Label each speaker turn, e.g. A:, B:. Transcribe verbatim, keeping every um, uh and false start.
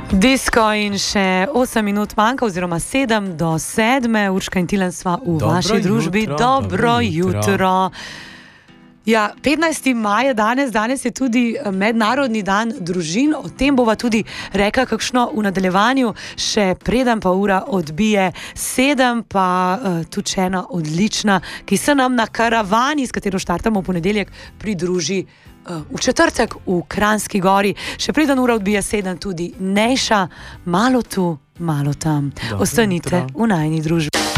A: Disko in še osem minut manjka, oziroma sedem do sedme, Urška in Tilen sva v
B: Dobro
A: vaši družbi.
B: jutro,
A: Dobro,
B: dobro
A: jutro.
B: jutro.
A: Ja, petnajsti maj je danes, danes je tudi mednarodni dan družin, o tem bova tudi rekla kakšno v nadaljevanju, še preden pa ura odbije sedem, pa uh, tudi še ena odlična, ki se nam na karavani, s katero štartamo v ponedeljek, pridruži uh, v četrtek v Kranjski Gori. Še preden ura odbije sedem, tudi Nejša, malo tu, malo tam.
B: Dobro
A: Ostanite
B: jutro.
A: v najini družbi.